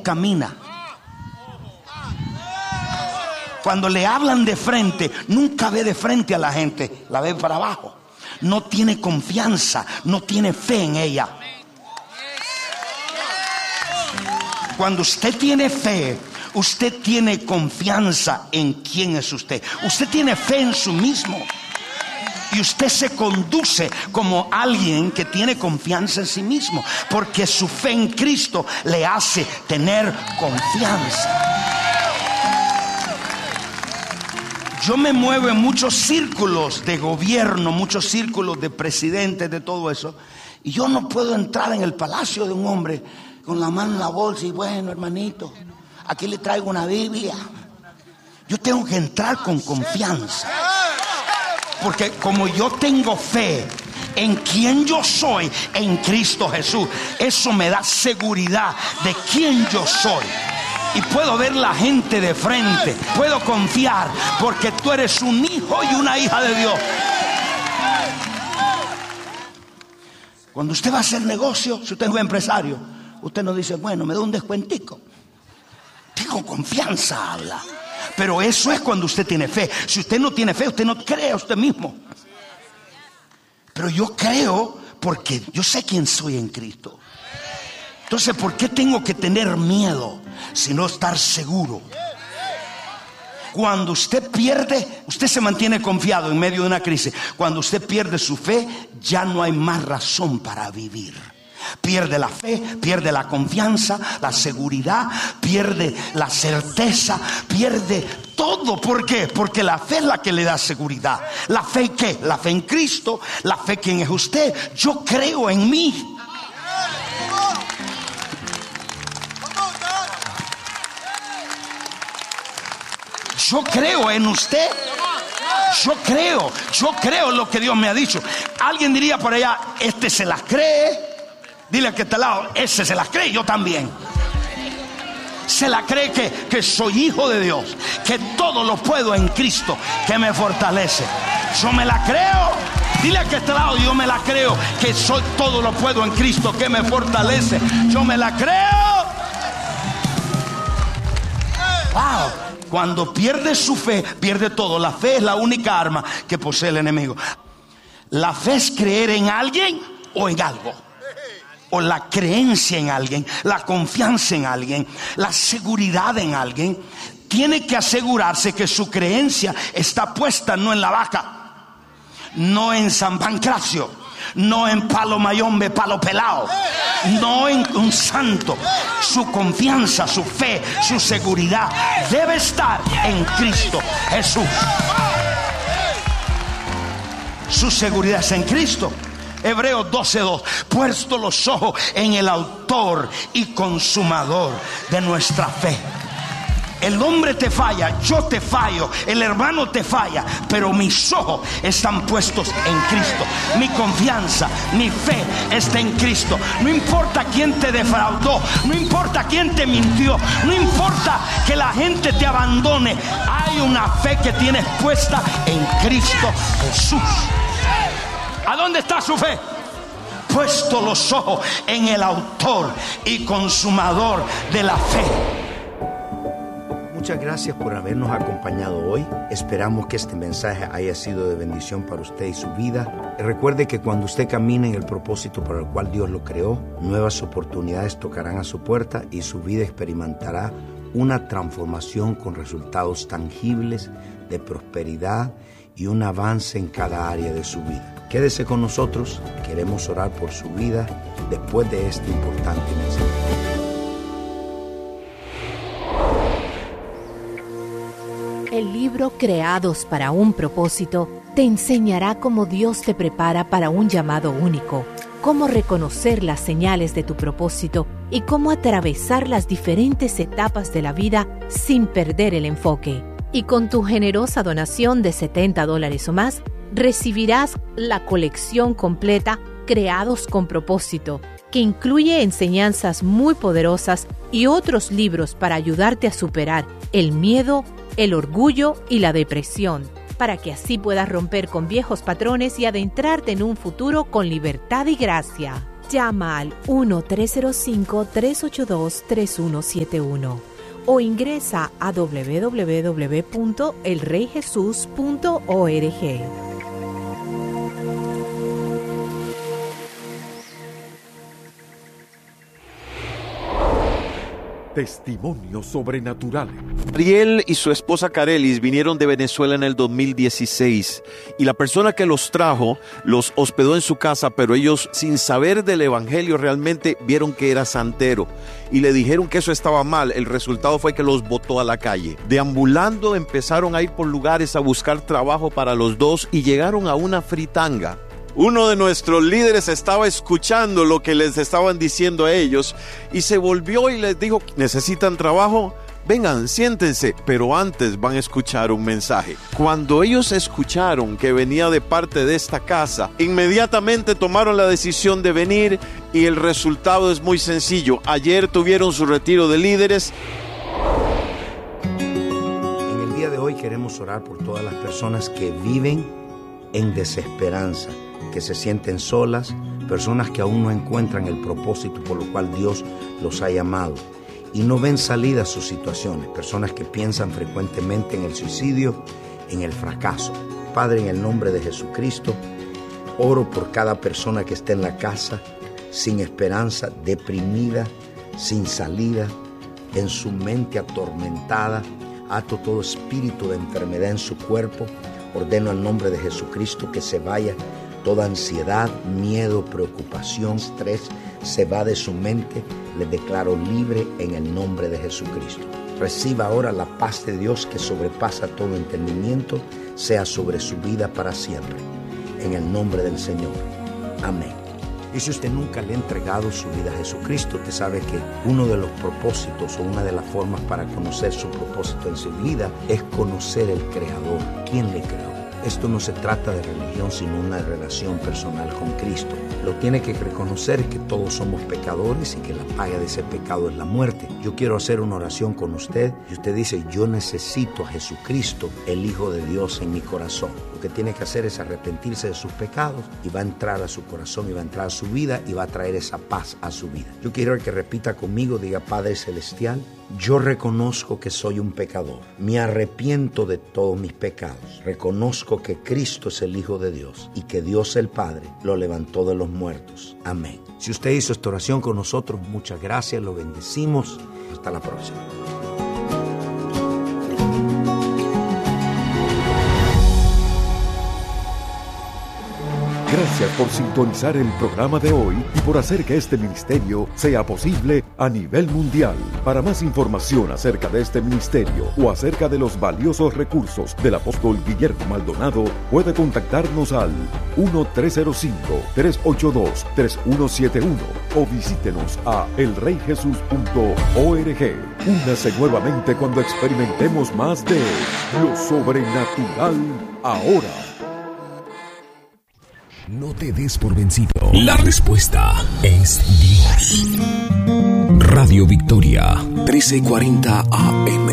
cómo camina. Cuando le hablan de frente, nunca ve de frente a la gente, la ve para abajo. No tiene confianza, no tiene fe en ella. Cuando usted tiene fe, usted tiene confianza en quién es usted. Usted tiene fe en sí mismo. Y usted se conduce como alguien que tiene confianza en sí mismo, porque su fe en Cristo le hace tener confianza. Yo me muevo en muchos círculos de gobierno, muchos círculos de presidentes, de todo eso. Y yo no puedo entrar en el palacio de un hombre con la mano en la bolsa y bueno, hermanito, aquí le traigo una Biblia. Yo tengo que entrar con confianza. Porque como yo tengo fe en quien yo soy en Cristo Jesús, eso me da seguridad de quién yo soy. Y puedo ver la gente de frente, puedo confiar, porque tú eres un hijo y una hija de Dios. Cuando usted va a hacer negocio, si usted es un empresario, usted no dice, bueno, me da un descuentico. Tengo confianza, habla. Pero eso es cuando usted tiene fe. Si usted no tiene fe, usted no cree a usted mismo. Pero yo creo porque yo sé quién soy en Cristo. Entonces, ¿por qué tengo que tener miedo sino estar seguro? Cuando usted pierde, usted se mantiene confiado en medio de una crisis. Cuando usted pierde su fe, ya no hay más razón para vivir. Pierde la fe, pierde la confianza, la seguridad, pierde la certeza, pierde todo. ¿Por qué? Porque la fe es la que le da seguridad. ¿La fe qué? La fe en Cristo, la fe quién es usted. Yo creo en mí. Yo creo en usted. Yo creo lo que Dios me ha dicho. Alguien diría por allá, este se las cree. Dile al que está al lado, ese se las cree, yo también. Se la cree que soy hijo de Dios, que todo lo puedo en Cristo que me fortalece. Yo me la creo. Dile al que está al lado, yo me la creo, que soy todo lo puedo en Cristo que me fortalece. Yo me la creo. Wow. Cuando pierde su fe, pierde todo. La fe es la única arma que posee el enemigo. La fe es creer en alguien o en algo. O la creencia en alguien, la confianza en alguien, la seguridad en alguien. Tiene que asegurarse que su creencia está puesta no en la vaca, no en San Pancracio, no en Palo Mayombe, Palo Pelao, no en un santo. Su confianza, su fe, su seguridad debe estar en Cristo Jesús. Su seguridad es en Cristo. Hebreos 12:2. Puesto los ojos en el autor y consumador de nuestra fe. El hombre te falla, yo te fallo, el hermano te falla, pero mis ojos están puestos en Cristo. Mi confianza, mi fe está en Cristo. No importa quién te defraudó, no importa quién te mintió, no importa que la gente te abandone. Hay una fe que tienes puesta en Cristo Jesús. ¿A dónde está su fe? Puesto los ojos en el autor y consumador de la fe. Muchas gracias por habernos acompañado hoy. Esperamos que este mensaje haya sido de bendición para usted y su vida. Y recuerde que cuando usted camine en el propósito para el cual Dios lo creó, nuevas oportunidades tocarán a su puerta y su vida experimentará una transformación con resultados tangibles de prosperidad y un avance en cada área de su vida. Quédese con nosotros, queremos orar por su vida después de este importante mensaje. El libro Creados para un propósito te enseñará cómo Dios te prepara para un llamado único, cómo reconocer las señales de tu propósito y cómo atravesar las diferentes etapas de la vida sin perder el enfoque. Y con tu generosa donación de $70 o más, recibirás la colección completa Creados con Propósito, que incluye enseñanzas muy poderosas y otros libros para ayudarte a superar el miedo, el orgullo y la depresión, para que así puedas romper con viejos patrones y adentrarte en un futuro con libertad y gracia. Llama al 1-305-382-3171 o ingresa a www.elreyjesus.org. Testimonios sobrenaturales. Ariel y su esposa Carelis vinieron de Venezuela en el 2016 y la persona que los trajo los hospedó en su casa, pero ellos, sin saber del evangelio, realmente vieron que era santero y le dijeron que eso estaba mal. El resultado fue que los botó a la calle. Deambulando empezaron a ir por lugares a buscar trabajo para los dos y llegaron a una fritanga. Uno de nuestros líderes estaba escuchando lo que les estaban diciendo a ellos y se volvió y les dijo: ¿necesitan trabajo? Vengan, siéntense, pero antes van a escuchar un mensaje. Cuando ellos escucharon que venía de parte de esta casa, inmediatamente tomaron la decisión de venir y el resultado es muy sencillo. Ayer tuvieron su retiro de líderes. En el día de hoy queremos orar por todas las personas que viven en desesperanza, que se sienten solas, personas que aún no encuentran el propósito por lo cual Dios los ha llamado y no ven salida a sus situaciones, personas que piensan frecuentemente en el suicidio, en el fracaso. Padre, en el nombre de Jesucristo, oro por cada persona que está en la casa, sin esperanza, deprimida, sin salida, en su mente atormentada. Ato todo espíritu de enfermedad en su cuerpo. Ordeno en nombre de Jesucristo que se vaya toda ansiedad, miedo, preocupación, estrés, se va de su mente. Le declaro libre en el nombre de Jesucristo. Reciba ahora la paz de Dios que sobrepasa todo entendimiento, sea sobre su vida para siempre. En el nombre del Señor. Amén. Y si usted nunca le ha entregado su vida a Jesucristo, usted sabe que uno de los propósitos o una de las formas para conocer su propósito en su vida es conocer el Creador. ¿Quién le creó? Esto no se trata de religión, sino una relación personal con Cristo. Lo tiene que reconocer que todos somos pecadores y que la paga de ese pecado es la muerte. Yo quiero hacer una oración con usted y usted dice: yo necesito a Jesucristo, el Hijo de Dios, en mi corazón. Lo que tiene que hacer es arrepentirse de sus pecados y va a entrar a su corazón y va a entrar a su vida y va a traer esa paz a su vida. Yo quiero que repita conmigo, diga: Padre Celestial, yo reconozco que soy un pecador. Me arrepiento de todos mis pecados. Reconozco que Cristo es el Hijo de Dios y que Dios el Padre lo levantó de los muertos. Amén. Si usted hizo esta oración con nosotros, muchas gracias, lo bendecimos. Hasta la próxima. Gracias por sintonizar el programa de hoy y por hacer que este ministerio sea posible a nivel mundial. Para más información acerca de este ministerio o acerca de los valiosos recursos del apóstol Guillermo Maldonado, puede contactarnos al 1-305-382-3171 o visítenos a elreyjesus.org. Únase nuevamente cuando experimentemos más de lo sobrenatural ahora. No te des por vencido. La respuesta es Dios. Radio Victoria, 1340 AM.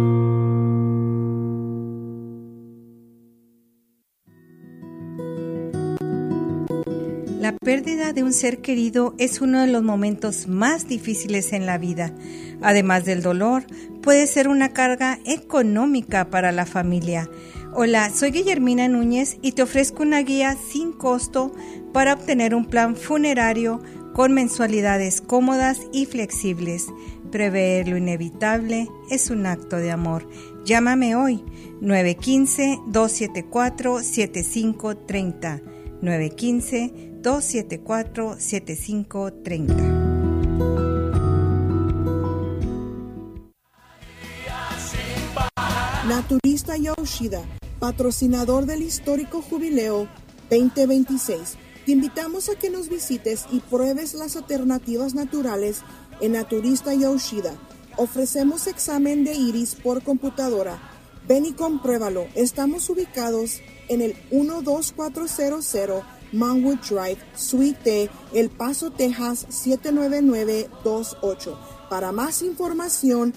La pérdida de un ser querido es uno de los momentos más difíciles en la vida. Además del dolor, puede ser una carga económica para la familia. Hola, soy Guillermina Núñez y te ofrezco una guía sin costo para obtener un plan funerario con mensualidades cómodas y flexibles. Prever lo inevitable es un acto de amor. Llámame hoy, 915-274-7530. 915-274-7530. Naturista Yoshida, patrocinador del histórico Jubileo 2026. Te invitamos a que nos visites y pruebes las alternativas naturales en Naturista Yoshida. Ofrecemos examen de iris por computadora. Ven y compruébalo. Estamos ubicados en el 12400 Manwood Drive, Suite T, El Paso, Texas 79928. Para más información,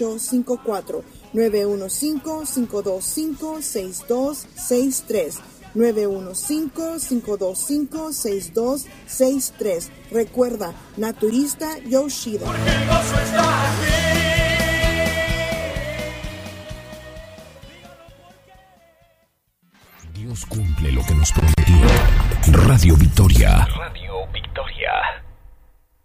915-600-5854, 915-525-6263 915-525-6263. Recuerda, Naturista Yoshida. Dios cumple lo que nos prometió. Radio Victoria. Radio Victoria.